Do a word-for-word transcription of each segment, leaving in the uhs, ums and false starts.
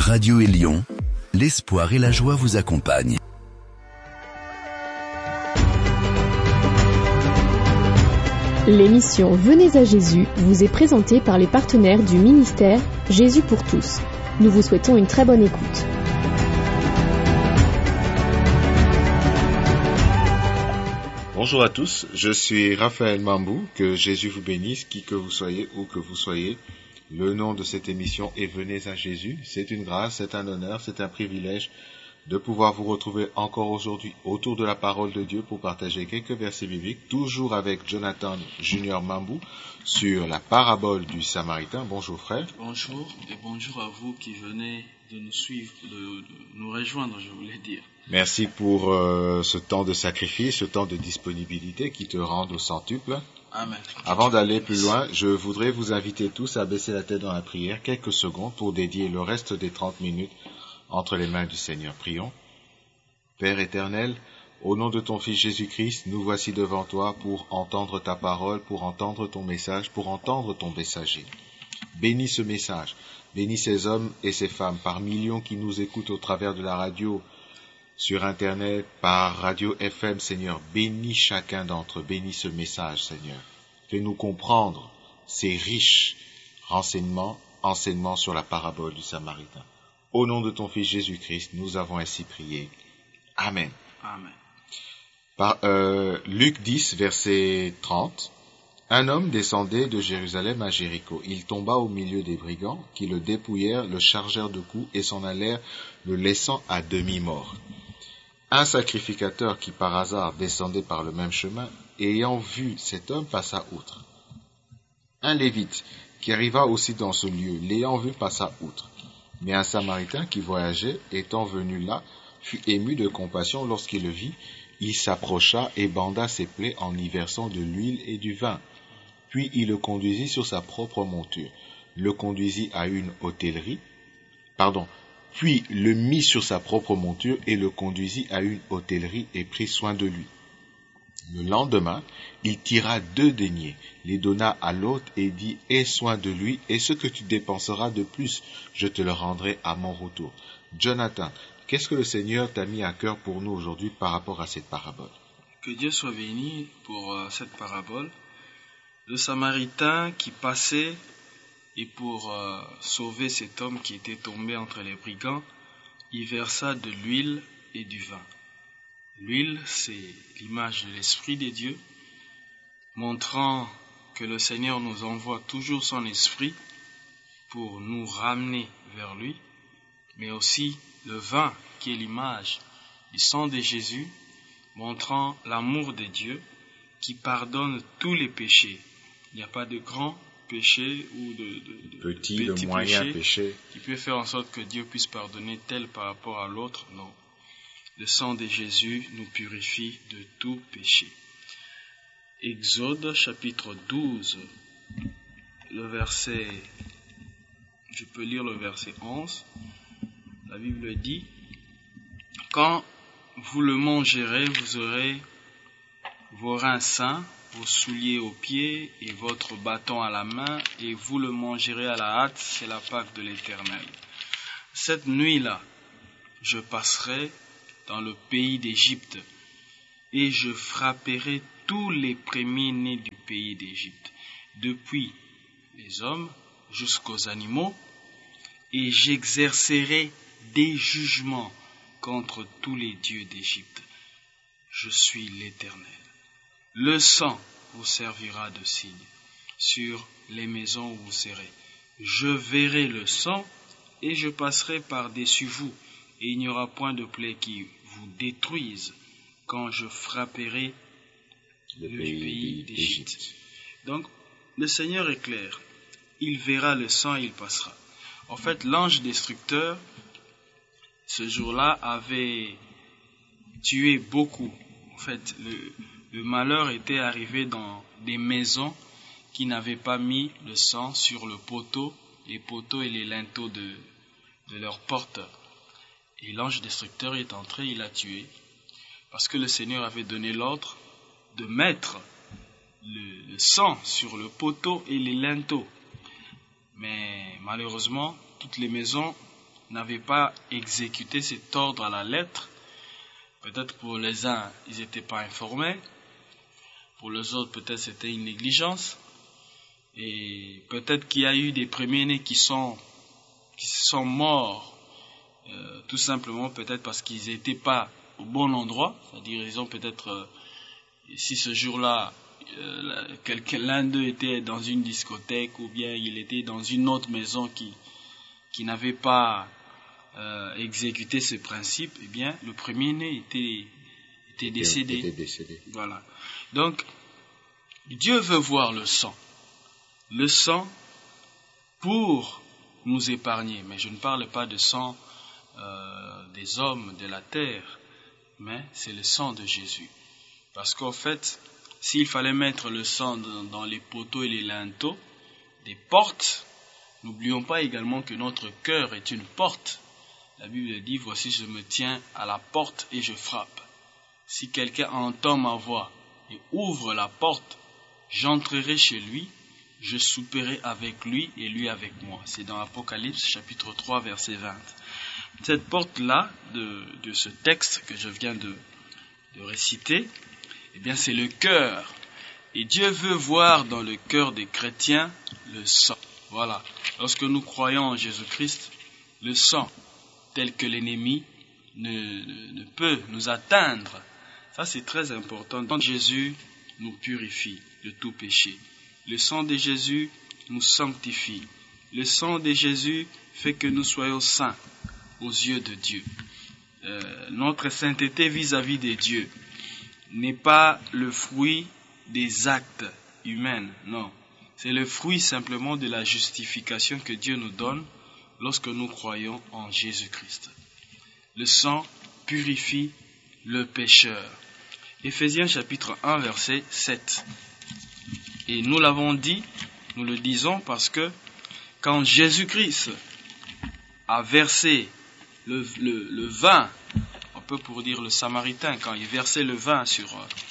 Radio Élion, l'espoir et la joie vous accompagnent. L'émission Venez à Jésus vous est présentée par les partenaires du ministère Jésus pour tous. Nous vous souhaitons une très bonne écoute. Bonjour à tous, je suis Raphaël Mambou, que Jésus vous bénisse, qui que vous soyez, où que vous soyez. Le nom de cette émission est Venez à Jésus. C'est une grâce, c'est un honneur, c'est un privilège de pouvoir vous retrouver encore aujourd'hui autour de la parole de Dieu pour partager quelques versets bibliques, toujours avec Jonathan Junior Mambou sur la parabole du Samaritain. Bonjour frère. Bonjour et bonjour à vous qui venez de nous suivre, de, de nous rejoindre, je voulais dire. Merci pour euh, ce temps de sacrifice, ce temps de disponibilité qui te rend au centuple. Amen. Avant d'aller plus loin, je voudrais vous inviter tous à baisser la tête dans la prière quelques secondes pour dédier le reste des trente minutes entre les mains du Seigneur. Prions. Père éternel, au nom de ton Fils Jésus-Christ, nous voici devant toi pour entendre ta parole, pour entendre ton message, pour entendre ton messager. Bénis ce message, bénis ces hommes et ces femmes par millions qui nous écoutent au travers de la radio, sur Internet, par radio F M, Seigneur. Bénis chacun d'entre eux, bénis ce message, Seigneur. Fais-nous comprendre ces riches renseignements, enseignements sur la parabole du Samaritain. Au nom de ton Fils Jésus-Christ, nous avons ainsi prié. Amen. Amen. Par euh, Luc dix, verset trente. Un homme descendait de Jérusalem à Jéricho. Il tomba au milieu des brigands qui le dépouillèrent, le chargèrent de coups et s'en allèrent, le laissant à demi-mort. Un sacrificateur qui par hasard descendait par le même chemin, ayant vu cet homme, passa outre. Un lévite qui arriva aussi dans ce lieu, l'ayant vu, passa outre. Mais un Samaritain qui voyageait, étant venu là, fut ému de compassion lorsqu'il le vit. Il s'approcha et banda ses plaies en y versant de l'huile et du vin. Puis il le conduisit sur sa propre monture, le conduisit à une hôtellerie, pardon, puis le mit sur sa propre monture et le conduisit à une hôtellerie et prit soin de lui. Le lendemain, il tira deux deniers, les donna à l'hôte et dit « Aie soin de lui, et ce que tu dépenseras de plus, je te le rendrai à mon retour. » Jonathan, qu'est-ce que le Seigneur t'a mis à cœur pour nous aujourd'hui par rapport à cette parabole? Que Dieu soit béni pour euh, cette parabole. Le Samaritain qui passait, et pour euh, sauver cet homme qui était tombé entre les brigands, il versa de l'huile et du vin. L'huile, c'est l'image de l'Esprit de Dieu, montrant que le Seigneur nous envoie toujours son Esprit pour nous ramener vers lui, mais aussi le vin qui est l'image du sang de Jésus, montrant l'amour de Dieu qui pardonne tous les péchés. Il n'y a pas de grand péché ou de, de, de petit, petit de moyen péché, péché qui peut faire en sorte que Dieu puisse pardonner tel par rapport à l'autre. Non. Le sang de Jésus nous purifie de tout péché. Exode chapitre douze, le verset, je peux lire le verset onze. La Bible dit, « Quand vous le mangerez, vous aurez vos reins sains, vos souliers aux pieds et votre bâton à la main, et vous le mangerez à la hâte, c'est la Pâque de l'Éternel. Cette nuit-là, je passerai dans le pays d'Égypte, et je frapperai tous les premiers-nés du pays d'Égypte, depuis les hommes jusqu'aux animaux, et j'exercerai des jugements contre tous les dieux d'Égypte. Je suis l'Éternel. Le sang vous servira de signe sur les maisons où vous serez. Je verrai le sang et je passerai par-dessus vous, et il n'y aura point de plaie qui vous détruise quand je frapperai le, le pays, pays d'Égypte. » Donc, le Seigneur est clair. Il verra le sang et il passera. En fait, l'ange destructeur, ce jour-là, avait tué beaucoup. En fait, le, le malheur était arrivé dans des maisons qui n'avaient pas mis le sang sur le poteau, les poteaux et les linteaux de, de leurs portes. Et l'ange destructeur est entré, il a tué, parce que le Seigneur avait donné l'ordre de mettre le, le sang sur le poteau et les linteaux. Mais malheureusement, toutes les maisons n'avaient pas exécuté cet ordre à la lettre. Peut-être pour les uns, ils n'étaient pas informés. Pour les autres, peut-être c'était une négligence. Et peut-être qu'il y a eu des premiers-nés qui sont, qui sont morts, euh, tout simplement peut-être parce qu'ils n'étaient pas au bon endroit. C'est-à-dire, ils ont peut-être, euh, si ce jour-là, euh, quelqu'un, l'un d'eux était dans une discothèque ou bien il était dans une autre maison qui, qui n'avait pas euh, exécuté ce principe, eh bien, le premier-né était, était décédé. était décédé. Voilà. Donc, Dieu veut voir le sang. Le sang pour nous épargner. Mais je ne parle pas de sang euh, des hommes de la terre, mais c'est le sang de Jésus. Parce qu'en fait, s'il fallait mettre le sang dans, dans les poteaux et les linteaux des portes, n'oublions pas également que notre cœur est une porte. La Bible dit, voici je me tiens à la porte et je frappe. Si quelqu'un entend ma voix et ouvre la porte, j'entrerai chez lui, je souperai avec lui et lui avec moi. C'est dans Apocalypse chapitre trois verset vingt. Cette porte-là de, de ce texte que je viens de, de réciter, eh bien c'est le cœur. Et Dieu veut voir dans le cœur des chrétiens le sang. Voilà. Lorsque nous croyons en Jésus-Christ, le sang tel que l'ennemi ne, ne, ne peut nous atteindre. Ça c'est très important. Donc Jésus nous purifie de tout péché. Le sang de Jésus nous sanctifie. Le sang de Jésus fait que nous soyons saints aux yeux de Dieu. Euh, notre sainteté vis-à-vis de Dieu n'est pas le fruit des actes humains, non. C'est le fruit simplement de la justification que Dieu nous donne lorsque nous croyons en Jésus-Christ. Le sang purifie le pécheur. Éphésiens chapitre un verset sept. Et nous l'avons dit, nous le disons parce que quand Jésus-Christ a versé le, le, le vin, on peut pour dire le Samaritain, quand il versait le vin sur,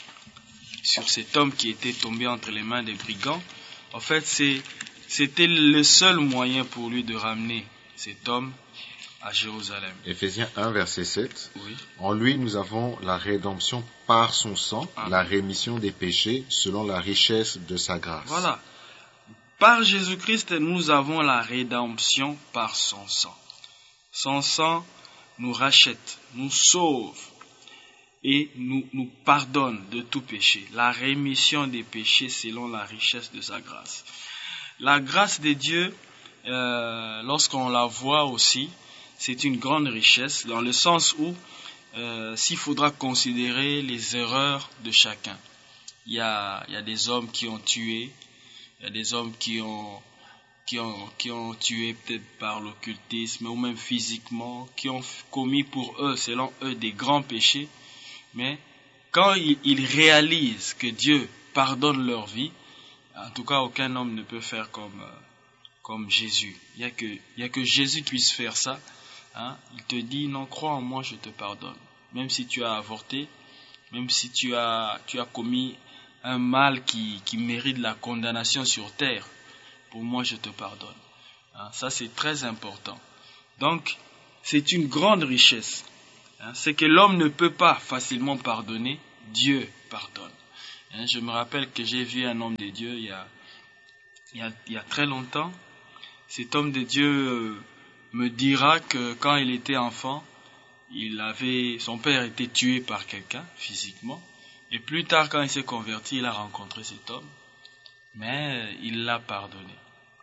sur cet homme qui était tombé entre les mains des brigands, en fait c'est, c'était le seul moyen pour lui de ramener cet homme à Jérusalem. Éphésiens un verset sept. Oui. En lui nous avons la rédemption par son sang, Amen. La rémission des péchés selon la richesse de sa grâce. Voilà. Par Jésus-Christ, nous avons la rédemption par son sang. Son sang nous rachète, nous sauve et nous, nous pardonne de tout péché. La rémission des péchés selon la richesse de sa grâce. La grâce de Dieu, euh, lorsqu'on la voit aussi, c'est une grande richesse dans le sens où euh, s'il faudra considérer les erreurs de chacun. Il y a, il y a des hommes qui ont tué, il y a des hommes qui ont, qui ont, qui ont tué peut-être par l'occultisme ou même physiquement, qui ont commis pour eux, selon eux, des grands péchés. Mais quand ils, ils réalisent que Dieu pardonne leur vie, en tout cas aucun homme ne peut faire comme, euh, comme Jésus. Il n'y a que, il y a que Jésus qui puisse faire ça. Hein, il te dit, non, crois en moi, je te pardonne. Même si tu as avorté, même si tu as, tu as commis un mal qui, qui mérite la condamnation sur terre, pour moi, je te pardonne. Hein, ça, c'est très important. Donc, c'est une grande richesse. Hein, c'est que l'homme ne peut pas facilement pardonner, Dieu pardonne. Hein, je me rappelle que j'ai vu un homme de Dieu il y a, il y a, il y a très longtemps. Cet homme de Dieu... Euh, me dira que quand il était enfant, il avait, son père était tué par quelqu'un physiquement, et plus tard quand il s'est converti, il a rencontré cet homme, mais il l'a pardonné.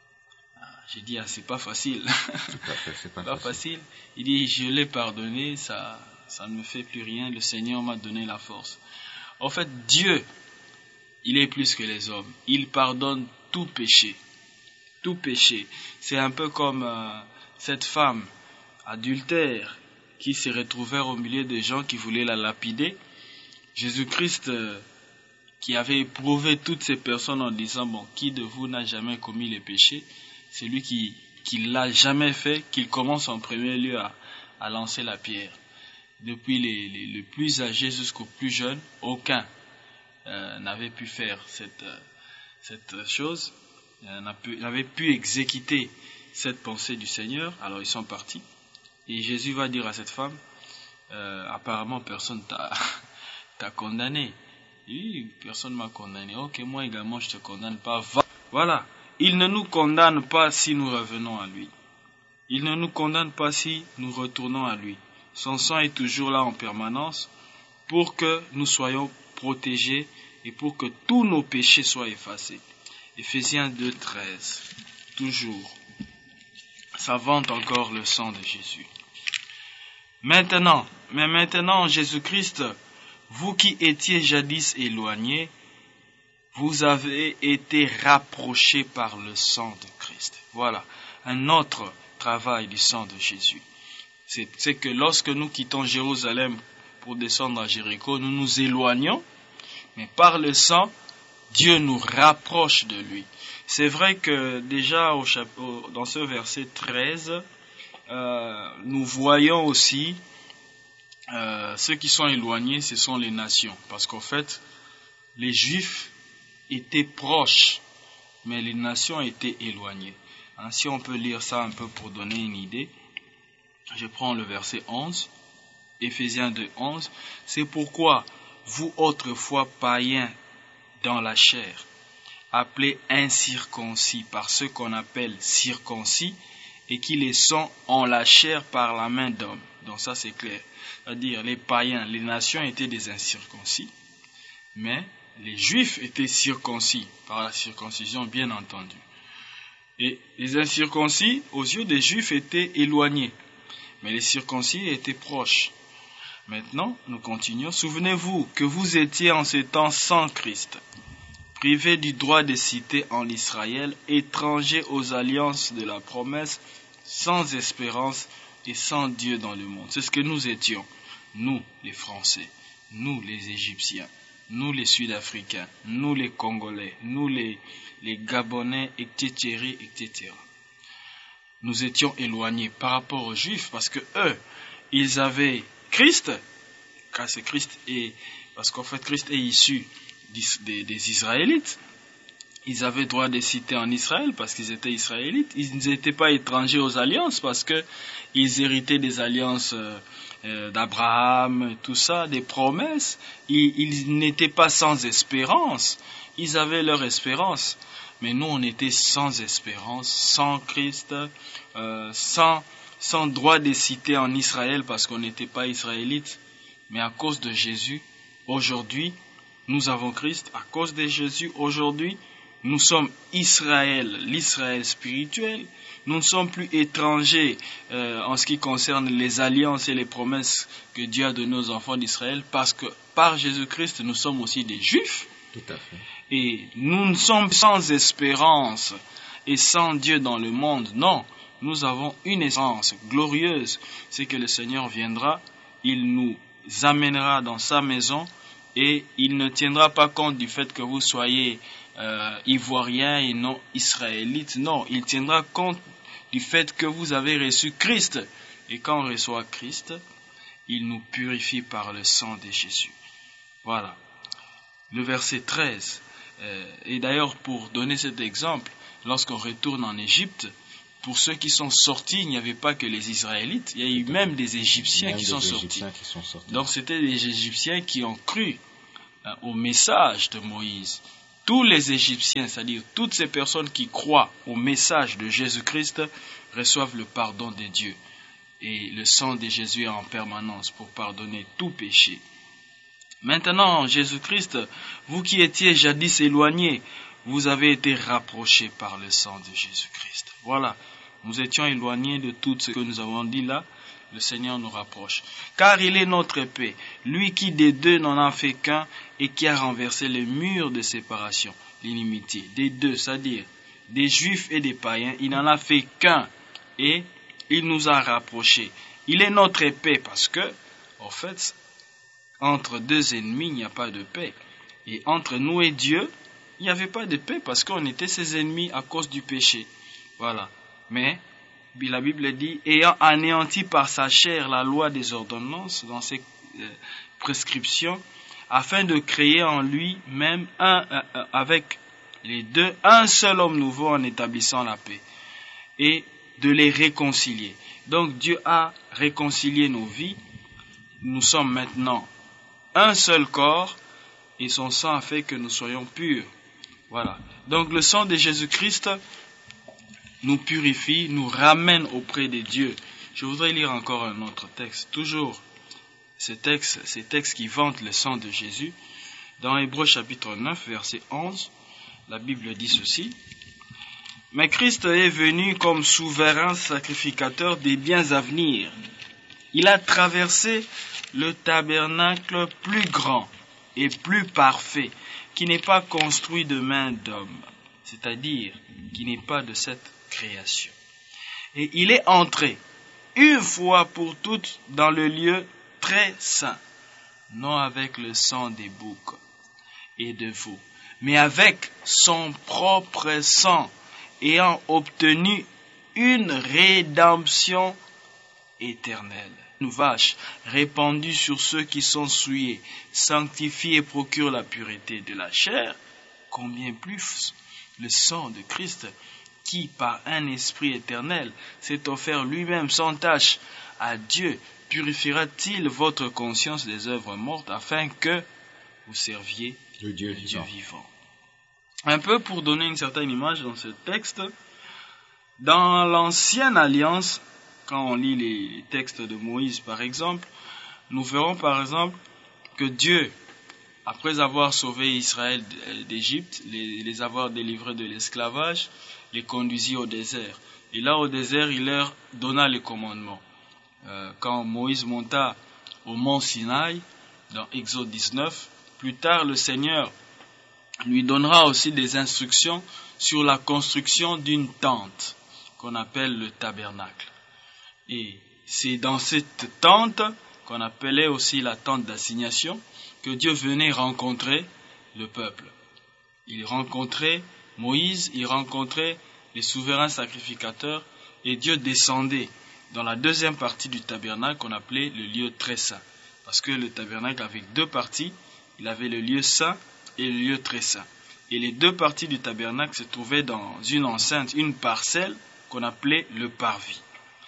J'ai dit, ah, c'est pas facile. C'est pas, c'est pas, pas facile. facile. Il dit, je l'ai pardonné, ça, ça ne me fait plus rien, le Seigneur m'a donné la force. En fait, Dieu, il est plus que les hommes. Il pardonne tout péché. Tout péché. C'est un peu comme euh, cette femme adultère qui s'est retrouvée au milieu des gens qui voulaient la lapider. Jésus-Christ, euh, qui avait éprouvé toutes ces personnes en disant, bon, qui de vous n'a jamais commis les péchés? C'est lui qui qui l'a jamais fait, qu'il commence en premier lieu à, à lancer la pierre. Depuis les, les, les plus âgés jusqu'aux plus jeunes, aucun euh, n'avait pu faire cette, euh, cette chose, euh, n'avait pu exécuter cette pensée du Seigneur. Alors ils sont partis. Et Jésus va dire à cette femme, euh, apparemment personne t'a, t'a condamné. Oui, personne m'a condamné. Ok, moi également je te condamne pas. Va. Voilà. Il ne nous condamne pas si nous revenons à lui. Il ne nous condamne pas si nous retournons à lui. Son sang est toujours là en permanence pour que nous soyons protégés et pour que tous nos péchés soient effacés. Éphésiens deux, treize. Toujours. Ça vante encore le sang de Jésus. Maintenant, mais maintenant, Jésus-Christ, vous qui étiez jadis éloignés, vous avez été rapprochés par le sang de Christ. Voilà, un autre travail du sang de Jésus. C'est, c'est que lorsque nous quittons Jérusalem pour descendre à Jéricho, nous nous éloignons, mais par le sang, Dieu nous rapproche de lui. C'est vrai que déjà au chapeau, dans ce verset treize, euh, nous voyons aussi euh, ceux qui sont éloignés, ce sont les nations. Parce qu'en fait, les Juifs étaient proches, mais les nations étaient éloignées. Hein, si on peut lire ça un peu pour donner une idée, je prends le verset onze, Éphésiens deux, onze. C'est pourquoi vous autrefois païens dans la chair, appelés incirconcis par ceux qu'on appelle circoncis, et qui les sont en la chair par la main d'homme. Donc ça c'est clair. C'est-à-dire les païens, les nations étaient des incirconcis, mais les juifs étaient circoncis par la circoncision bien entendu. Et les incirconcis, aux yeux des juifs, étaient éloignés, mais les circoncis étaient proches. Maintenant, nous continuons. Souvenez-vous que vous étiez en ces temps sans Christ, privés du droit de cité en Israël, étrangers aux alliances de la promesse, sans espérance et sans Dieu dans le monde. C'est ce que nous étions, nous les Français, nous les Égyptiens, nous les Sud-Africains, nous les Congolais, nous les, les Gabonais, et cetera, et cetera. Nous étions éloignés par rapport aux Juifs parce que eux, ils avaient Christ, car c'est Christ est, parce qu'en fait Christ est issu des, des, des Israélites. Ils avaient droit de citer en Israël parce qu'ils étaient Israélites. Ils n'étaient pas étrangers aux alliances parce que ils héritaient des alliances euh, d'Abraham, tout ça, des promesses. Ils, ils n'étaient pas sans espérance. Ils avaient leur espérance. Mais nous, on était sans espérance, sans Christ, euh, sans, sans droit de citer en Israël parce qu'on n'était pas israélites. Mais à cause de Jésus, aujourd'hui, nous avons Christ. À cause de Jésus, aujourd'hui, nous sommes Israël, l'Israël spirituel. Nous ne sommes plus étrangers euh, en ce qui concerne les alliances et les promesses que Dieu a données aux enfants d'Israël parce que par Jésus-Christ, nous sommes aussi des Juifs. Tout à fait. Et nous ne sommes sans espérance et sans Dieu dans le monde. Non, nous avons une espérance glorieuse. C'est que le Seigneur viendra, il nous amènera dans sa maison et il ne tiendra pas compte du fait que vous soyez euh, ivoiriens et non israélites. Non, il tiendra compte du fait que vous avez reçu Christ. Et quand on reçoit Christ, il nous purifie par le sang de Jésus. Voilà. Le verset treize. Euh, et d'ailleurs, pour donner cet exemple, lorsqu'on retourne en Égypte, pour ceux qui sont sortis, il n'y avait pas que les Israélites, il y a eu même des Égyptiens, qui, des sont Égyptiens qui sont sortis. Donc c'était les Égyptiens qui ont cru hein, au message de Moïse. Tous les Égyptiens, c'est-à-dire toutes ces personnes qui croient au message de Jésus-Christ, reçoivent le pardon de Dieu. Et le sang de Jésus est en permanence pour pardonner tout péché. Maintenant, Jésus-Christ, vous qui étiez jadis éloignés, vous avez été rapprochés par le sang de Jésus-Christ. Voilà, nous étions éloignés de tout ce que nous avons dit là, le Seigneur nous rapproche. Car il est notre paix, lui qui des deux n'en a fait qu'un et qui a renversé les murs de séparation, l'inimitié, des deux, c'est-à-dire des Juifs et des païens, il n'en a fait qu'un et il nous a rapprochés. Il est notre paix parce que, en fait, entre deux ennemis, il n'y a pas de paix. Et entre nous et Dieu, il n'y avait pas de paix parce qu'on était ses ennemis à cause du péché. Voilà. Mais la Bible dit, ayant anéanti par sa chair la loi des ordonnances dans ses euh, prescriptions, afin de créer en lui-même un, un, un, avec les deux, un seul homme nouveau en établissant la paix. Et de les réconcilier. Donc Dieu a réconcilié nos vies. Nous sommes maintenant un seul corps et son sang a fait que nous soyons purs. Voilà. Donc le sang de Jésus-Christ nous purifie, nous ramène auprès de Dieu. Je voudrais lire encore un autre texte, toujours ces textes, ces textes qui vantent le sang de Jésus. Dans Hébreux chapitre neuf, verset onze, la Bible dit ceci. « Mais Christ est venu comme souverain sacrificateur des biens à venir. Il a traversé le tabernacle plus grand et plus parfait, qui n'est pas construit de main d'homme, c'est-à-dire qui n'est pas de cette création. Et il est entré une fois pour toutes dans le lieu très saint, non avec le sang des boucs et de veaux, mais avec son propre sang, ayant obtenu une rédemption éternelle. Une vache répandue sur ceux qui sont souillés, sanctifie et procure la pureté de la chair, combien plus le sang de Christ, qui par un esprit éternel s'est offert lui-même sans tache à Dieu, purifiera-t-il votre conscience des œuvres mortes afin que vous serviez le Dieu, le Dieu vivant. vivant. Un peu pour donner une certaine image dans ce texte, dans l'ancienne alliance, quand on lit les textes de Moïse par exemple, nous verrons par exemple que Dieu, après avoir sauvé Israël d'Égypte, les, les avoir délivrés de l'esclavage, les conduisit au désert. Et là au désert, il leur donna les commandements. Euh, quand Moïse monta au mont Sinaï, dans Exode dix-neuf, plus tard le Seigneur lui donnera aussi des instructions sur la construction d'une tente qu'on appelle le tabernacle. Et c'est dans cette tente, qu'on appelait aussi la tente d'assignation, que Dieu venait rencontrer le peuple. Il rencontrait Moïse, il rencontrait les souverains sacrificateurs, et Dieu descendait dans la deuxième partie du tabernacle qu'on appelait le lieu très saint. Parce que le tabernacle avait deux parties, il avait le lieu saint et le lieu très saint. Et les deux parties du tabernacle se trouvaient dans une enceinte, une parcelle qu'on appelait le parvis.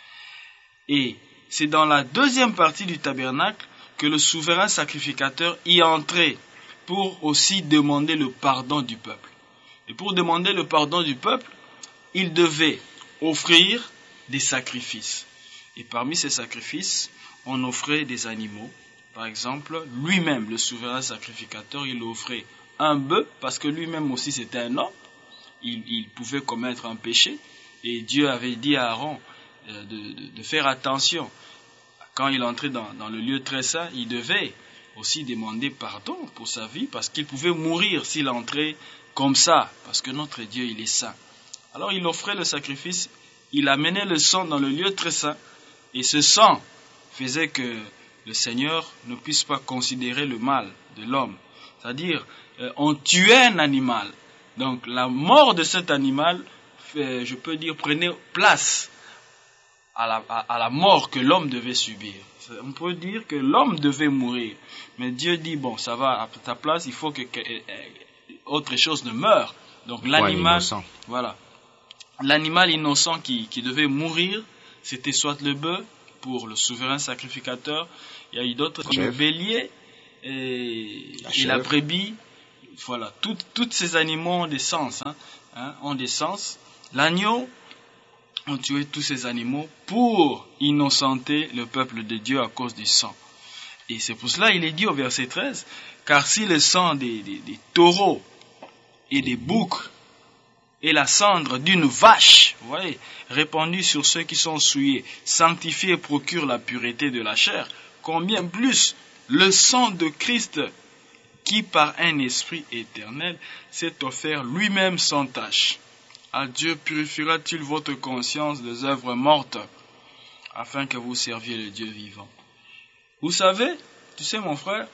Et c'est dans la deuxième partie du tabernacle que le souverain sacrificateur y entrait pour aussi demander le pardon du peuple. Et pour demander le pardon du peuple, il devait offrir des sacrifices. Et parmi ces sacrifices, on offrait des animaux. Par exemple, lui-même, le souverain sacrificateur, il offrait un bœuf, parce que lui-même aussi c'était un homme. Il, il pouvait commettre un péché. Et Dieu avait dit à Aaron de, de, de faire attention. Quand il entrait dans, dans le lieu très saint, il devait aussi demander pardon pour sa vie, parce qu'il pouvait mourir s'il entrait comme ça, parce que notre Dieu, il est saint. Alors il offrait le sacrifice, il amenait le sang dans le lieu très saint, et ce sang faisait que le Seigneur ne puisse pas considérer le mal de l'homme. C'est-à-dire, euh, on tuait un animal. Donc la mort de cet animal, euh, je peux dire, prenait place à la, à, à la mort que l'homme devait subir. On peut dire que l'homme devait mourir. Mais Dieu dit, bon, ça va à ta place, il faut que, que euh, autre chose ne meure. Donc l'animal, ouais, voilà. L'animal innocent qui, qui devait mourir, c'était soit le bœuf, pour le souverain sacrificateur. Il y a eu d'autres, le bélier et la, et la brebis. Voilà, Tout, tous ces animaux ont des sens. Hein, hein, ont des sens. L'agneau, on tuait tous ces animaux pour innocenter le peuple de Dieu à cause du sang. Et c'est pour cela il est dit au verset treize, car si le sang des, des, des taureaux et des boucs et la cendre d'une vache, vous voyez, répandue sur ceux qui sont souillés, sanctifie et procure la pureté de la chair, combien plus le sang de Christ, qui par un esprit éternel s'est offert lui-même sans tache. À Dieu purifiera-t-il votre conscience des œuvres mortes, afin que vous serviez le Dieu vivant. Vous savez, tu sais mon frère,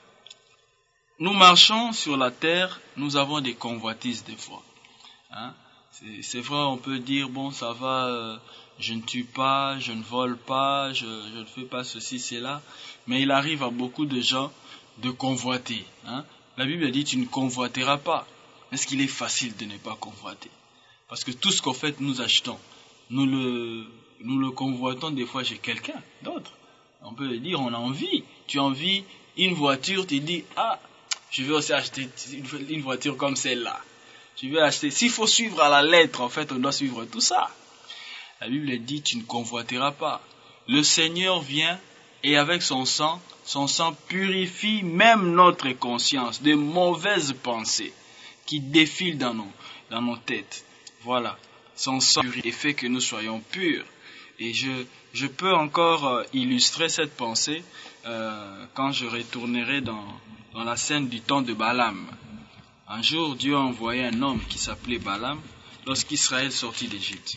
nous marchons sur la terre, nous avons des convoitises des fois. Hein? C'est, c'est vrai, on peut dire, bon, ça va, euh, je ne tue pas, je ne vole pas, je, je ne fais pas ceci, cela. Mais il arrive à beaucoup de gens de convoiter. Hein? La Bible dit, tu ne convoiteras pas. Est-ce qu'il est facile de ne pas convoiter? Parce que tout ce qu'en fait nous achetons, nous le, nous le convoitons des fois chez quelqu'un d'autre. On peut le dire, on a envie. Tu as envie une voiture, tu dis, ah, je vais aussi acheter une voiture comme celle-là. Je vais acheter. S'il faut suivre à la lettre, en fait, on doit suivre tout ça. La Bible dit, tu ne convoiteras pas. Le Seigneur vient et avec son sang, son sang purifie même notre conscience de mauvaises pensées qui défilent dans nos, dans nos têtes. Voilà. Son sang purifie et fait que nous soyons purs. Et je, je peux encore euh, illustrer cette pensée euh, quand je retournerai dans, dans la scène du temps de Balaam. Un jour, Dieu a envoyé un homme qui s'appelait Balaam lorsqu'Israël sortit d'Égypte.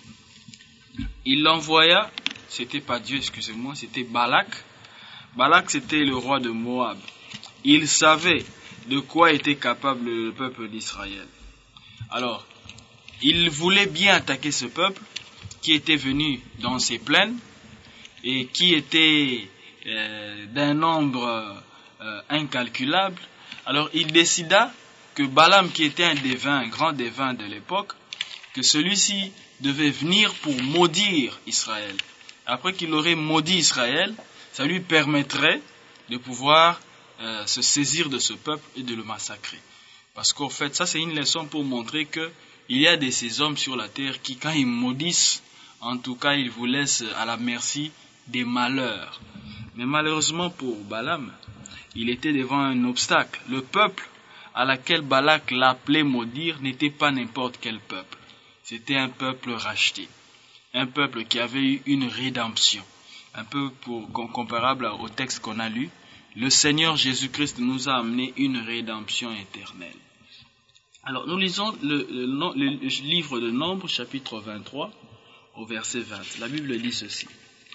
Il l'envoya, c'était pas Dieu, excusez-moi, c'était Balak. Balak, c'était le roi de Moab. Il savait de quoi était capable le peuple d'Israël. Alors, il voulait bien attaquer ce peuple qui était venu dans ces plaines et qui était euh, d'un nombre euh, incalculable. Alors il décida que Balaam, qui était un devin, un grand devin de l'époque, que celui-ci devait venir pour maudire Israël. Après qu'il aurait maudit Israël, ça lui permettrait de pouvoir euh, se saisir de ce peuple et de le massacrer. Parce qu'en fait, ça c'est une leçon pour montrer que il y a de ces hommes sur la terre qui, quand ils maudissent, en tout cas, ils vous laissent à la merci des malheurs. Mais malheureusement pour Balaam, il était devant un obstacle. Le peuple à laquelle Balak l'appelait maudire n'était pas n'importe quel peuple. C'était un peuple racheté. Un peuple qui avait eu une rédemption. Un peu pour, comparable au texte qu'on a lu. Le Seigneur Jésus-Christ nous a amené une rédemption éternelle. Alors, nous lisons le, le, le livre de Nombres, chapitre vingt-trois, au verset vingt. La Bible dit ceci.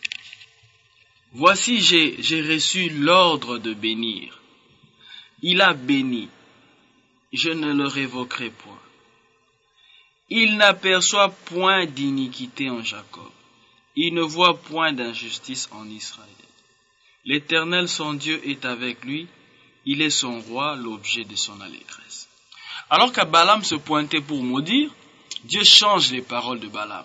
« Voici, j'ai, j'ai reçu l'ordre de bénir. Il a béni. Je ne le révoquerai point. Il n'aperçoit point d'iniquité en Jacob. Il ne voit point d'injustice en Israël. L'Éternel, son Dieu, est avec lui. Il est son roi, l'objet de son allégresse. » Alors que Balaam se pointait pour maudire, Dieu change les paroles de Balaam.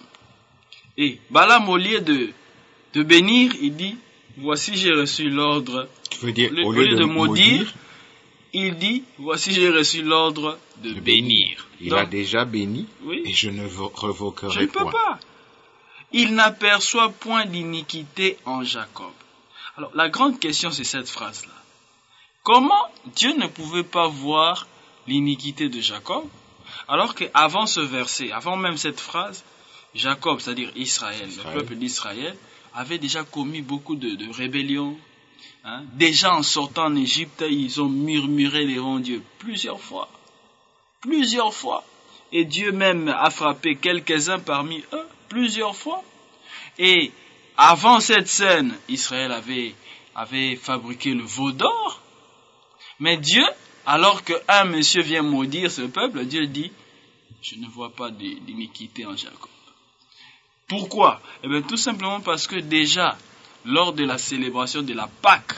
Et Balaam, au lieu de, de bénir, il dit, voici j'ai reçu l'ordre. Tu veux dire, au lieu, au lieu de, de maudire, maudire, il dit, voici j'ai reçu l'ordre de, de bénir. Il Donc, a déjà béni, oui, et je ne revoquerai je ne peux point. pas. Il n'aperçoit point d'iniquité en Jacob. Alors, la grande question, c'est cette phrase-là. Comment Dieu ne pouvait pas voir l'iniquité de Jacob, alors qu'avant ce verset, avant même cette phrase, Jacob, c'est-à-dire Israël, Israël, le peuple d'Israël, avait déjà commis beaucoup de, de rébellions. Hein. Déjà en sortant en Égypte, ils ont murmuré devant Dieu plusieurs fois. Plusieurs fois. Et Dieu même a frappé quelques-uns parmi eux, plusieurs fois. Et avant cette scène, Israël avait, avait fabriqué le veau d'or. Mais Dieu, alors qu'un monsieur vient maudire ce peuple, Dieu dit, je ne vois pas d'iniquité en Jacob. Pourquoi? Eh bien, tout simplement parce que déjà, lors de la célébration de la Pâque,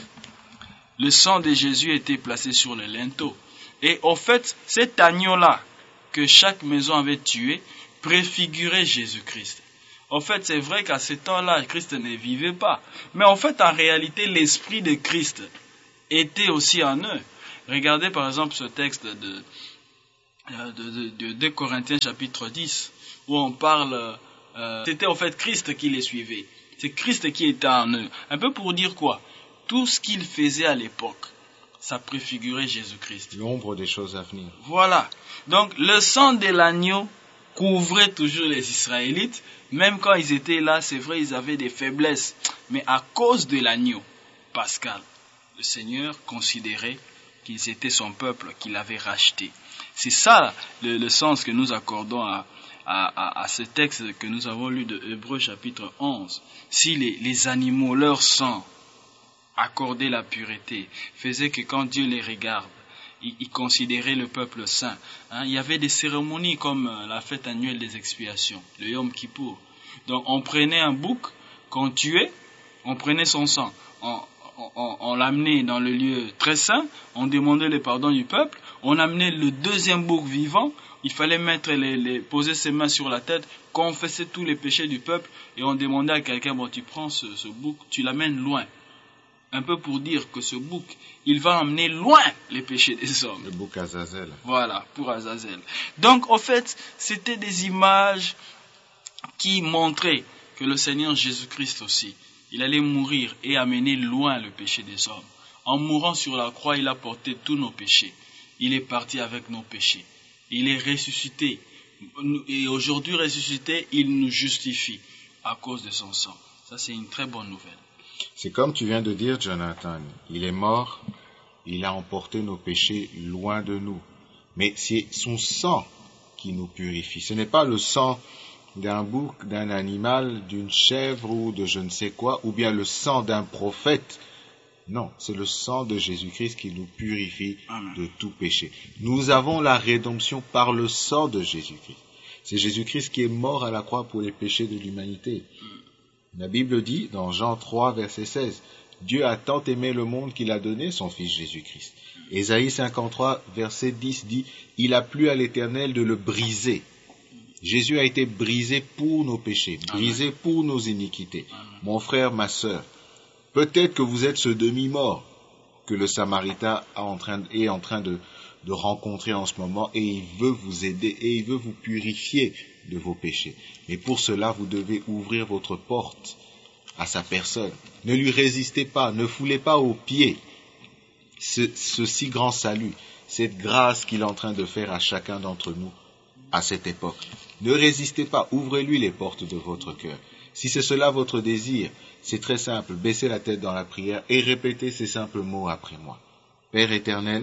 le sang de Jésus était placé sur le linteau. Et au fait, cet agneau-là, que chaque maison avait tué, préfigurait Jésus-Christ. En fait, c'est vrai qu'à ce temps-là, Christ ne vivait pas. Mais en fait, en réalité, l'esprit de Christ était aussi en eux. Regardez par exemple ce texte de, de, de, de deux Corinthiens chapitre dix, où on parle, euh, c'était en fait Christ qui les suivait. C'est Christ qui était en eux. Un peu pour dire quoi? Tout ce qu'il faisait à l'époque, ça préfigurait Jésus-Christ. L'ombre des choses à venir. Voilà. Donc le sang de l'agneau couvrait toujours les Israélites, même quand ils étaient là, c'est vrai, ils avaient des faiblesses. Mais à cause de l'agneau pascal, le Seigneur considérait qu'ils étaient son peuple, qu'il avait racheté. C'est ça le, le sens que nous accordons à, à, à, à ce texte que nous avons lu de Hébreux chapitre onze. Si les, les animaux, leur sang, accordaient la pureté, faisait que quand Dieu les regarde, il, il considérait le peuple saint. Hein, il y avait des cérémonies comme la fête annuelle des expiations, le Yom Kippour. Donc on prenait un bouc qu'on tuait, on prenait son sang, on, on, on l'amenait dans le lieu très saint, on demandait le pardon du peuple, on amenait le deuxième bouc vivant, il fallait mettre les, les, poser ses mains sur la tête confessait tous les péchés du peuple et on demandait à quelqu'un, bon, tu prends ce, ce bouc, tu l'amènes loin. Un peu pour dire que ce bouc, il va emmener loin les péchés des hommes. Le bouc Azazel. Voilà, pour Azazel. Donc, en fait, c'était des images qui montraient que le Seigneur Jésus-Christ aussi, il allait mourir et amener loin le péché des hommes. En mourant sur la croix, il a porté tous nos péchés. Il est parti avec nos péchés. Il est ressuscité. Et aujourd'hui ressuscité, il nous justifie à cause de son sang. Ça, c'est une très bonne nouvelle. C'est comme tu viens de dire, Jonathan. Il est mort, il a emporté nos péchés loin de nous. Mais c'est son sang qui nous purifie. Ce n'est pas le sang d'un bouc, d'un animal, d'une chèvre ou de je ne sais quoi, ou bien le sang d'un prophète. Non, c'est le sang de Jésus-Christ qui nous purifie Amen. De tout péché. Nous avons la rédemption par le sang de Jésus-Christ. C'est Jésus-Christ qui est mort à la croix pour les péchés de l'humanité. La Bible dit, dans Jean trois, verset seize, « Dieu a tant aimé le monde qu'il a donné son Fils Jésus-Christ. » Ésaïe cinquante-trois, verset dix dit, « Il a plu à l'Éternel de le briser. » Jésus a été brisé pour nos péchés, brisé Amen. Pour nos iniquités. Amen. Mon frère, ma sœur, peut-être que vous êtes ce demi-mort que le Samaritain est en train, est en train de, de rencontrer en ce moment et il veut vous aider et il veut vous purifier de vos péchés. Mais pour cela, vous devez ouvrir votre porte à sa personne. Ne lui résistez pas, ne foulez pas aux pieds ce, ce si grand salut, cette grâce qu'il est en train de faire à chacun d'entre nous à cette époque. Ne résistez pas, ouvrez-lui les portes de votre cœur. Si c'est cela votre désir, c'est très simple, baissez la tête dans la prière et répétez ces simples mots après moi. Père éternel,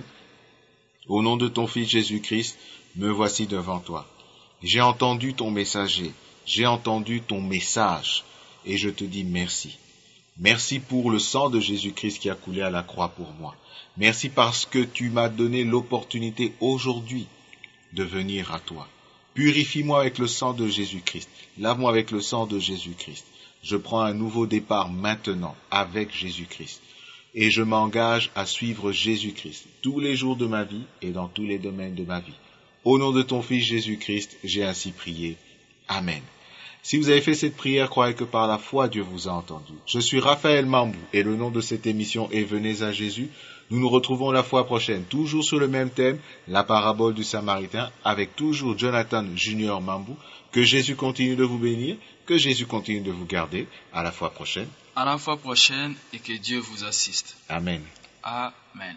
au nom de ton Fils Jésus-Christ, me voici devant toi. J'ai entendu ton messager, j'ai entendu ton message, et je te dis merci. Merci pour le sang de Jésus-Christ qui a coulé à la croix pour moi. Merci parce que tu m'as donné l'opportunité aujourd'hui de venir à toi. Purifie-moi avec le sang de Jésus-Christ. Lave-moi avec le sang de Jésus-Christ. Je prends un nouveau départ maintenant avec Jésus-Christ. Et je m'engage à suivre Jésus-Christ tous les jours de ma vie et dans tous les domaines de ma vie. Au nom de ton Fils Jésus-Christ, j'ai ainsi prié. Amen. Si vous avez fait cette prière, croyez que par la foi, Dieu vous a entendu. Je suis Raphaël Mambou et le nom de cette émission est Venez à Jésus. Nous nous retrouvons la fois prochaine, toujours sur le même thème, la parabole du Samaritain, avec toujours Jonathan Junior Mambou. Que Jésus continue de vous bénir, que Jésus continue de vous garder. À la fois prochaine. À la fois prochaine et que Dieu vous assiste. Amen. Amen.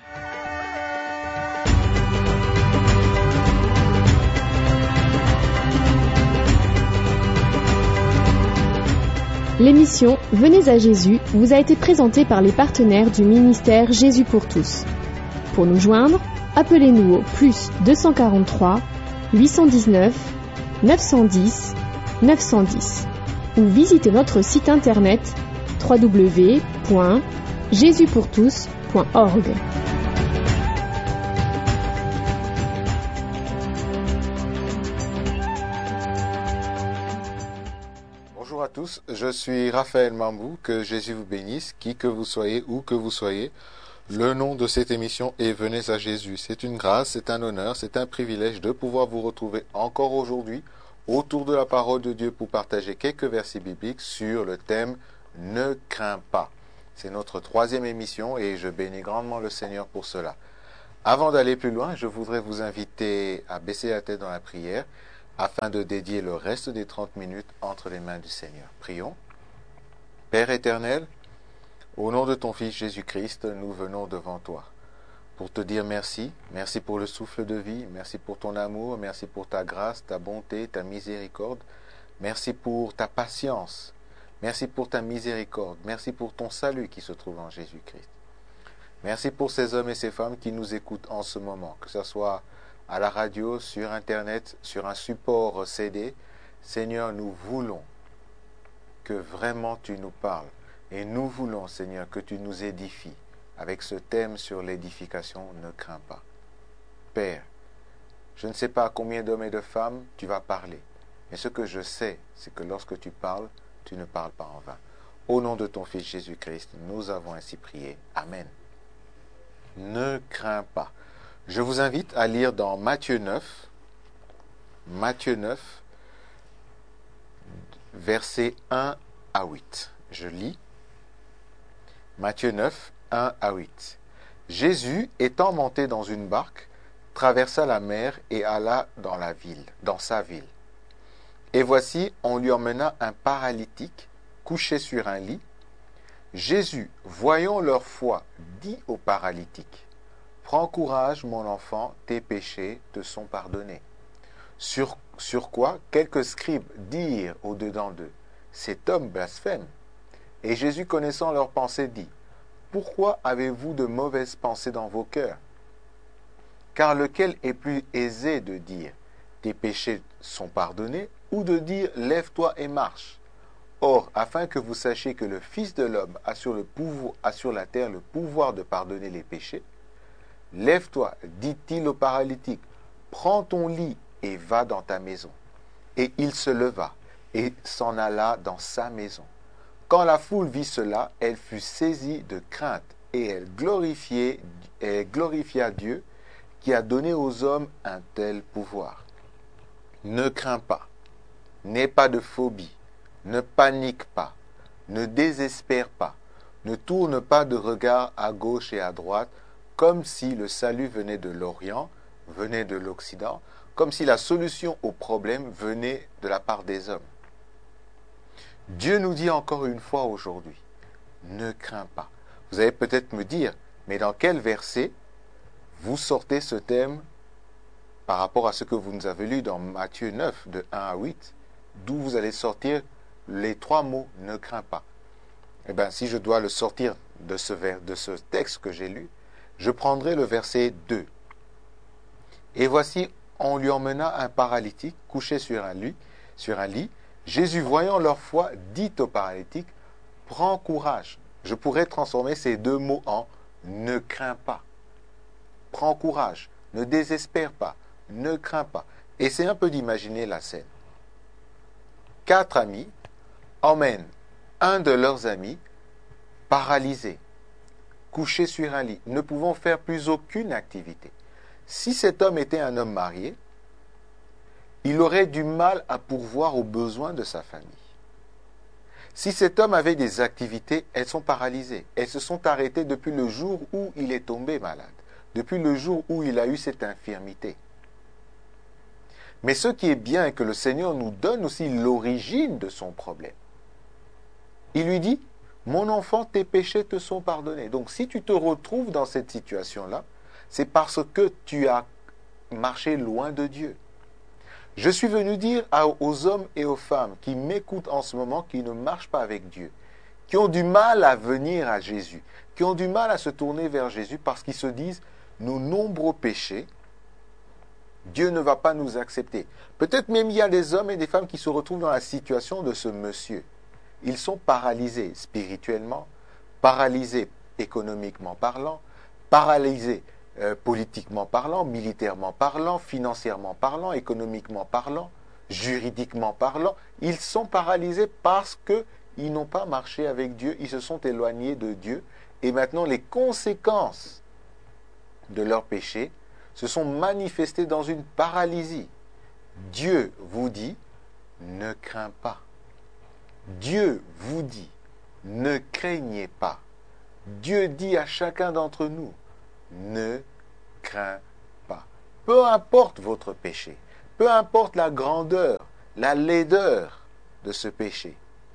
L'émission Venez à Jésus vous a été présentée par les partenaires du ministère Jésus pour tous. Pour nous joindre, appelez-nous au plus deux cent quarante-trois, huit cent dix-neuf, neuf cent dix, neuf cent dix ou visitez notre site internet w w w point jésus pour tous point org. Bonjour à tous, je suis Raphaël Mambou, que Jésus vous bénisse, qui que vous soyez, où que vous soyez. Le nom de cette émission est Venez à Jésus. C'est une grâce, c'est un honneur, c'est un privilège de pouvoir vous retrouver encore aujourd'hui autour de la parole de Dieu pour partager quelques versets bibliques sur le thème « Ne crains pas ». C'est notre troisième émission et je bénis grandement le Seigneur pour cela. Avant d'aller plus loin, je voudrais vous inviter à baisser la tête dans la prière afin de dédier le reste des trente minutes entre les mains du Seigneur. Prions. Père éternel, au nom de ton Fils Jésus-Christ, nous venons devant toi pour te dire merci. Merci pour le souffle de vie, merci pour ton amour, merci pour ta grâce, ta bonté, ta miséricorde. Merci pour ta patience, merci pour ta miséricorde, merci pour ton salut qui se trouve en Jésus-Christ. Merci pour ces hommes et ces femmes qui nous écoutent en ce moment, que ce soit à la radio, sur Internet, sur un support C D. Seigneur, nous voulons que vraiment tu nous parles. Et nous voulons, Seigneur, que tu nous édifies avec ce thème sur l'édification, ne crains pas. Père, je ne sais pas à combien d'hommes et de femmes tu vas parler. Mais ce que je sais, c'est que lorsque tu parles, tu ne parles pas en vain. Au nom de ton Fils Jésus-Christ, nous avons ainsi prié. Amen. Ne crains pas. Je vous invite à lire dans Matthieu neuf, Matthieu neuf, versets un à huit. Je lis. Matthieu neuf, un à huit. Jésus, étant monté dans une barque, traversa la mer et alla dans la ville, dans sa ville. Et voici, on lui emmena un paralytique couché sur un lit. Jésus, voyant leur foi, dit au paralytique, « Prends courage, mon enfant, tes péchés te sont pardonnés. » Sur, sur quoi quelques scribes dirent au-dedans d'eux, « Cet homme blasphème. » Et Jésus, connaissant leurs pensées, dit, « Pourquoi avez-vous de mauvaises pensées dans vos cœurs? Car lequel est plus aisé de dire, « Tes péchés sont pardonnés » ou de dire, « Lève-toi et marche » ? Or, afin que vous sachiez que le Fils de l'homme a sur, le pouvoir, a sur la terre le pouvoir de pardonner les péchés, lève-toi, dit-il au paralytique, prends ton lit et va dans ta maison. Et il se leva et s'en alla dans sa maison. Quand la foule vit cela, elle fut saisie de crainte et elle glorifiait, elle glorifia Dieu qui a donné aux hommes un tel pouvoir. Ne crains pas, n'aie pas de phobie. Ne panique pas, ne désespère pas, ne tourne pas de regard à gauche et à droite, comme si le salut venait de l'Orient, venait de l'Occident, comme si la solution au problème venait de la part des hommes. Dieu nous dit encore une fois aujourd'hui, ne crains pas. Vous allez peut-être me dire, mais dans quel verset vous sortez ce thème par rapport à ce que vous nous avez lu dans Matthieu neuf, de un à huit, d'où vous allez sortir les trois mots « ne crains pas ». Eh bien, si je dois le sortir de ce, vers, de ce texte que j'ai lu, je prendrai le verset deux. « Et voici, on lui emmena un paralytique couché sur un lit. Sur un lit. Jésus, voyant leur foi, dit au paralytique, « Prends courage ». Je pourrais transformer ces deux mots en « ne crains pas ». Prends courage, ne désespère pas, ne crains pas. Essayez un peu d'imaginer la scène. Quatre amis emmènent un de leurs amis paralysé, couché sur un lit, ne pouvant faire plus aucune activité. Si cet homme était un homme marié, il aurait du mal à pourvoir aux besoins de sa famille. Si cet homme avait des activités, elles sont paralysées. Elles se sont arrêtées depuis le jour où il est tombé malade, depuis le jour où il a eu cette infirmité. Mais ce qui est bien est que le Seigneur nous donne aussi l'origine de son problème. Il lui dit, « Mon enfant, tes péchés te sont pardonnés. » Donc si tu te retrouves dans cette situation-là, c'est parce que tu as marché loin de Dieu. Je suis venu dire aux hommes et aux femmes qui m'écoutent en ce moment, qui ne marchent pas avec Dieu, qui ont du mal à venir à Jésus, qui ont du mal à se tourner vers Jésus parce qu'ils se disent, nos nombreux péchés, Dieu ne va pas nous accepter. Peut-être même il y a des hommes et des femmes qui se retrouvent dans la situation de ce monsieur. Ils sont paralysés spirituellement, paralysés économiquement parlant, paralysés euh, politiquement parlant, militairement parlant, financièrement parlant, économiquement parlant, juridiquement parlant. Ils sont paralysés parce qu'ils n'ont pas marché avec Dieu, ils se sont éloignés de Dieu. Et maintenant, les conséquences de leur péché se sont manifestées dans une paralysie. Dieu vous dit, ne crains pas. Dieu vous dit, ne craignez pas. Dieu dit à chacun d'entre nous, ne crains pas. Peu importe votre péché, peu importe la grandeur, la laideur de ce péché.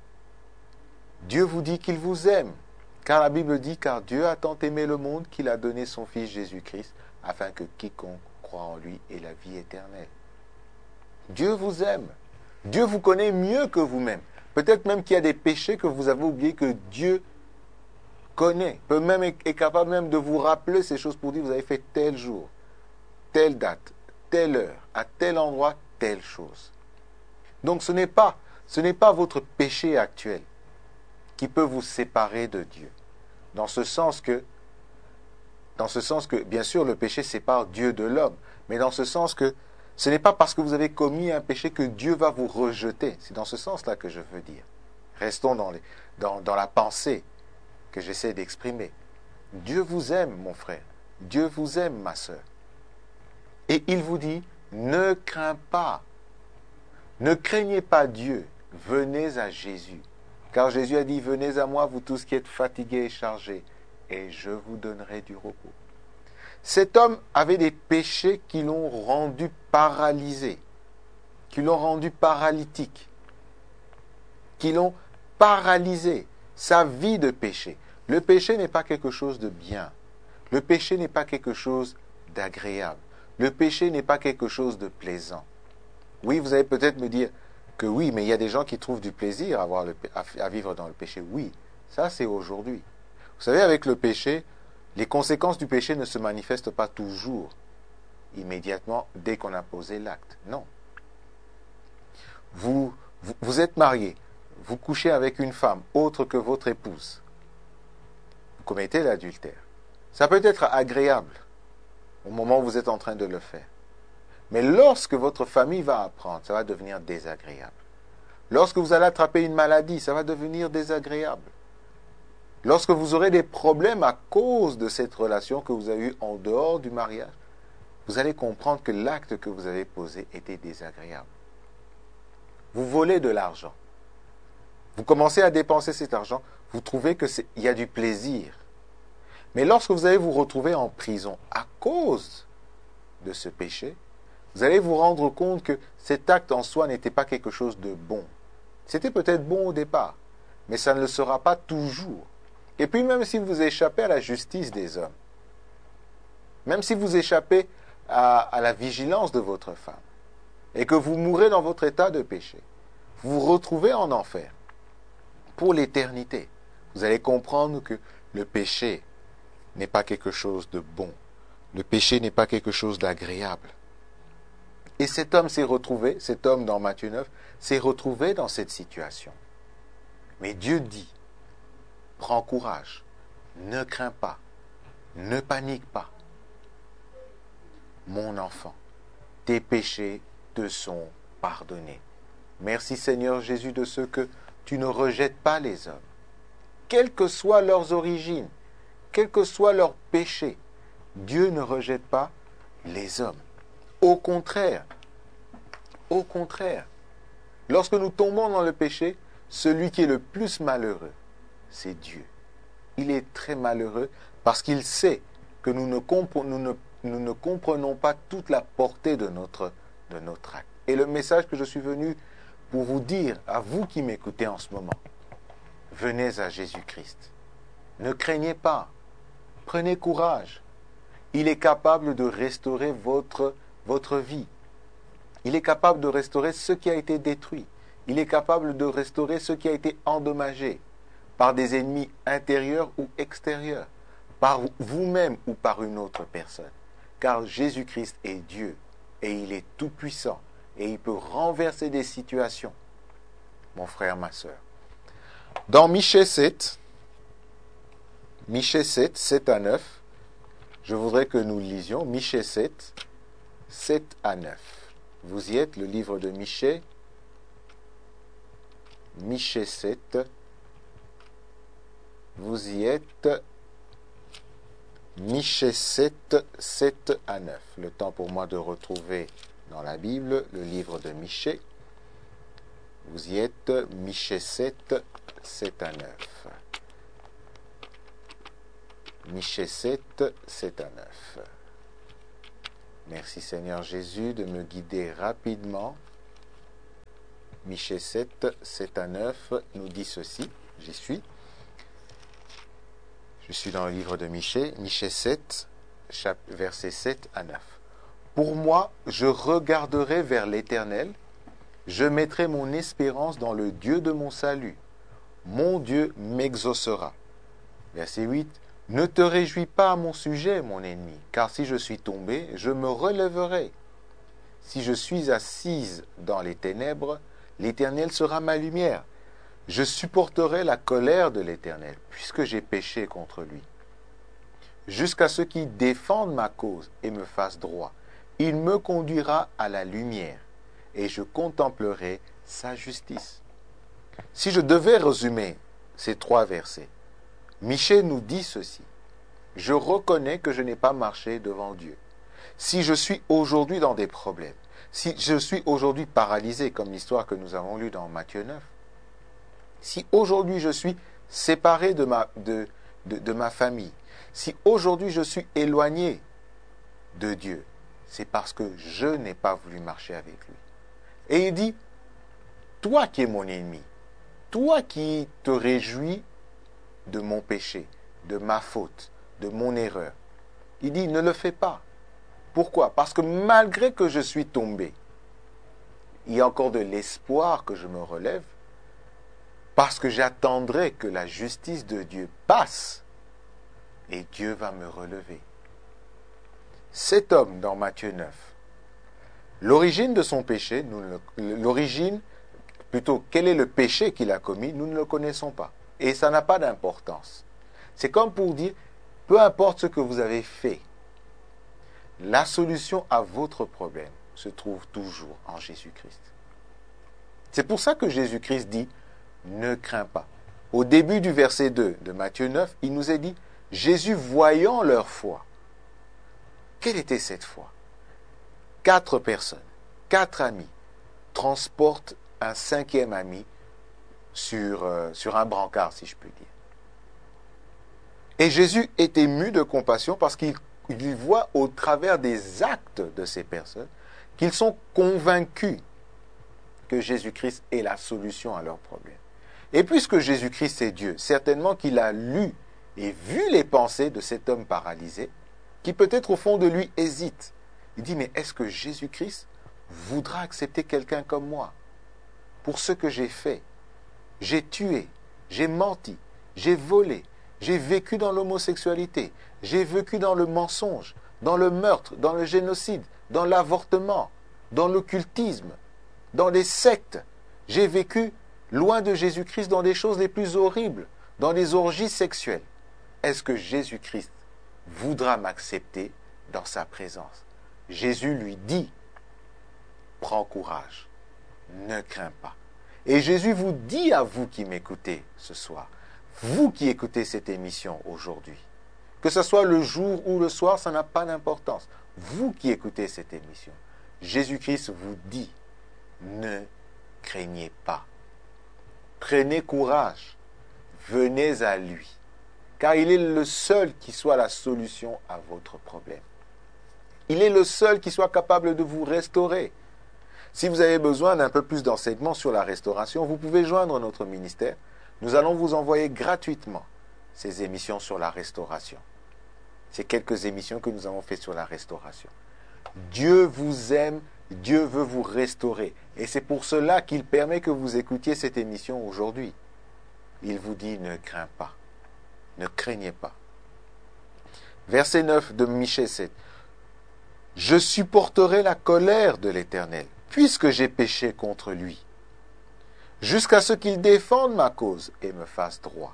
Dieu vous dit qu'il vous aime, car la Bible dit, car Dieu a tant aimé le monde qu'il a donné son Fils Jésus-Christ, afin que quiconque croit en lui ait la vie éternelle. Dieu vous aime. Dieu vous connaît mieux que vous-même. Peut-être même qu'il y a des péchés que vous avez oubliés que Dieu connaît, peut même est capable même de vous rappeler ces choses pour dire vous avez fait tel jour, telle date, telle heure, à tel endroit, telle chose. Donc ce n'est pas, ce n'est pas votre péché actuel qui peut vous séparer de Dieu. Dans ce sens que, dans ce sens que, bien sûr, le péché sépare Dieu de l'homme, mais dans ce sens que ce n'est pas parce que vous avez commis un péché que Dieu va vous rejeter. C'est dans ce sens-là que je veux dire. Restons dans, les, dans, dans la pensée que j'essaie d'exprimer. Dieu vous aime, mon frère. Dieu vous aime, ma sœur. Et il vous dit, ne crains pas. Ne craignez pas Dieu. Venez à Jésus. Car Jésus a dit, venez à moi, vous tous qui êtes fatigués et chargés, et je vous donnerai du repos. Cet homme avait des péchés qui l'ont rendu paralysé, qui l'ont rendu paralytique, qui l'ont paralysé, sa vie de péché. Le péché n'est pas quelque chose de bien. Le péché n'est pas quelque chose d'agréable. Le péché n'est pas quelque chose de plaisant. Oui, vous allez peut-être me dire que oui, mais il y a des gens qui trouvent du plaisir à, avoir le, à, à vivre dans le péché. Oui, ça c'est aujourd'hui. Vous savez, avec le péché, les conséquences du péché ne se manifestent pas toujours immédiatement dès qu'on a posé l'acte. Non. Vous, vous, vous êtes marié, vous couchez avec une femme autre que votre épouse. Vous commettez l'adultère. Ça peut être agréable au moment où vous êtes en train de le faire. Mais lorsque votre famille va apprendre, ça va devenir désagréable. Lorsque vous allez attraper une maladie, ça va devenir désagréable. Lorsque vous aurez des problèmes à cause de cette relation que vous avez eue en dehors du mariage, vous allez comprendre que l'acte que vous avez posé était désagréable. Vous volez de l'argent. Vous commencez à dépenser cet argent, vous trouvez qu'il y a du plaisir. Mais lorsque vous allez vous retrouver en prison à cause de ce péché, vous allez vous rendre compte que cet acte en soi n'était pas quelque chose de bon. C'était peut-être bon au départ, mais ça ne le sera pas toujours. Et puis même si vous échappez à la justice des hommes, même si vous échappez à, à la vigilance de votre femme, et que vous mourrez dans votre état de péché, vous vous retrouvez en enfer pour l'éternité. Vous allez comprendre que le péché n'est pas quelque chose de bon. Le péché n'est pas quelque chose d'agréable. Et cet homme s'est retrouvé, cet homme dans Matthieu neuf, s'est retrouvé dans cette situation. Mais Dieu dit, prends courage, ne crains pas, ne panique pas. Mon enfant, tes péchés te sont pardonnés. Merci Seigneur Jésus de ce que tu ne rejettes pas les hommes. Quelles que soient leurs origines, quels que soient leurs péchés, Dieu ne rejette pas les hommes. Au contraire, au contraire, lorsque nous tombons dans le péché, celui qui est le plus malheureux, c'est Dieu. Il est très malheureux parce qu'il sait que nous ne, compre- nous ne, nous ne comprenons pas toute la portée de notre, de notre acte. Et le message que je suis venu pour vous dire, à vous qui m'écoutez en ce moment, venez à Jésus-Christ. Ne craignez pas, prenez courage. Il est capable de restaurer votre, votre vie. Il est capable de restaurer ce qui a été détruit. Il est capable de restaurer ce qui a été endommagé par des ennemis intérieurs ou extérieurs, par vous-même ou par une autre personne. Car Jésus-Christ est Dieu et il est tout-puissant et il peut renverser des situations. Mon frère, ma sœur. Dans Michée sept, Michée sept, sept à neuf, je voudrais que nous lisions Michée sept, sept à neuf. Vous y êtes, le livre de Michée, Michée sept, vous y êtes, Michée sept, sept à neuf. Le temps pour moi de retrouver dans la Bible le livre de Michée. Vous y êtes, Michée sept, sept à neuf. Michée sept, sept à neuf. Merci Seigneur Jésus de me guider rapidement. Michée sept, sept à neuf nous dit ceci. J'y suis. Je suis dans le livre de Michée, Michée sept, versets sept à neuf. Pour moi, je regarderai vers l'Éternel, je mettrai mon espérance dans le Dieu de mon salut. Mon Dieu m'exaucera. Verset huit. Ne te réjouis pas à mon sujet, mon ennemi, car si je suis tombé, je me relèverai. Si je suis assise dans les ténèbres, l'Éternel sera ma lumière. Je supporterai la colère de l'Éternel, puisque j'ai péché contre lui. Jusqu'à ce qu'il défende ma cause et me fasse droit, il me conduira à la lumière, et je contemplerai sa justice. Si je devais résumer ces trois versets, Michée nous dit ceci. Je reconnais que je n'ai pas marché devant Dieu. Si je suis aujourd'hui dans des problèmes, Si je suis aujourd'hui paralysé, comme l'histoire que nous avons lue dans Matthieu neuf, si aujourd'hui je suis séparé de ma, de, de, de ma famille, si aujourd'hui je suis éloigné de Dieu, c'est parce que je n'ai pas voulu marcher avec lui. Et il dit, toi qui es mon ennemi, toi qui te réjouis de mon péché, de ma faute, de mon erreur, il dit, ne le fais pas. Pourquoi? Parce que malgré que je suis tombé, il y a encore de l'espoir que je me relève, parce que j'attendrai que la justice de Dieu passe, et Dieu va me relever. Cet homme dans Matthieu neuf, l'origine de son péché, nous le, l'origine, plutôt quel est le péché qu'il a commis, nous ne le connaissons pas. Et ça n'a pas d'importance. C'est comme pour dire, peu importe ce que vous avez fait, la solution à votre problème se trouve toujours en Jésus-Christ. C'est pour ça que Jésus-Christ dit, ne crains pas. Au début du verset deux de Matthieu neuf, il nous est dit, Jésus voyant leur foi. Quelle était cette foi? Quatre personnes, quatre amis, transportent un cinquième ami sur, euh, sur un brancard, si je puis dire. Et Jésus est ému de compassion parce qu'il il voit au travers des actes de ces personnes qu'ils sont convaincus que Jésus-Christ est la solution à leurs problèmes. Et puisque Jésus-Christ est Dieu, certainement qu'il a lu et vu les pensées de cet homme paralysé, qui peut-être au fond de lui hésite. Il dit, mais est-ce que Jésus-Christ voudra accepter quelqu'un comme moi pour ce que j'ai fait? J'ai tué, j'ai menti, j'ai volé, j'ai vécu dans l'homosexualité, j'ai vécu dans le mensonge, dans le meurtre, dans le génocide, dans l'avortement, dans l'occultisme, dans les sectes. J'ai vécu loin de Jésus-Christ dans les choses les plus horribles, dans les orgies sexuelles. Est-ce que Jésus-Christ voudra m'accepter dans sa présence? Jésus lui dit, prends courage, ne crains pas. Et Jésus vous dit à vous qui m'écoutez ce soir, vous qui écoutez cette émission aujourd'hui, que ce soit le jour ou le soir, ça n'a pas d'importance. Vous qui écoutez cette émission, Jésus-Christ vous dit, ne craignez pas. Prenez courage, venez à lui, car il est le seul qui soit la solution à votre problème. Il est le seul qui soit capable de vous restaurer. Si vous avez besoin d'un peu plus d'enseignements sur la restauration, vous pouvez joindre notre ministère. Nous allons vous envoyer gratuitement ces émissions sur la restauration. Ces quelques émissions que nous avons faites sur la restauration. Dieu vous aime, Dieu veut vous restaurer. Et c'est pour cela qu'il permet que vous écoutiez cette émission aujourd'hui. Il vous dit, ne crains pas. Ne craignez pas. Verset neuf de Michée sept. Je supporterai la colère de l'Éternel, puisque j'ai péché contre lui, jusqu'à ce qu'il défende ma cause et me fasse droit.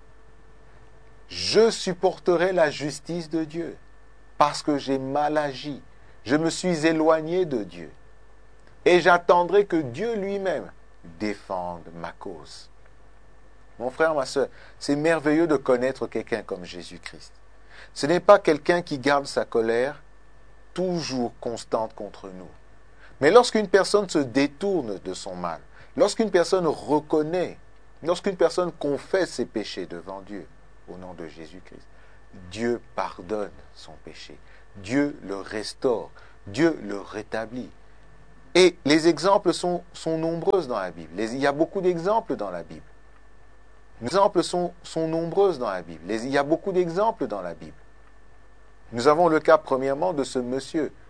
Je supporterai la justice de Dieu, parce que j'ai mal agi. Je me suis éloigné de Dieu. Et j'attendrai que Dieu lui-même défende ma cause. Mon frère, ma soeur, c'est merveilleux de connaître quelqu'un comme Jésus-Christ. Ce n'est pas quelqu'un qui garde sa colère toujours constante contre nous. Mais lorsqu'une personne se détourne de son mal, lorsqu'une personne reconnaît, lorsqu'une personne confesse ses péchés devant Dieu, au nom de Jésus-Christ, Dieu pardonne son péché. Dieu le restaure. Dieu le rétablit. Et les exemples sont, sont nombreux dans la Bible. Les, il y a beaucoup d'exemples dans la Bible. Les exemples sont, sont nombreux dans la Bible. Les, il y a beaucoup d'exemples dans la Bible. Nous avons le cas, premièrement, de ce monsieur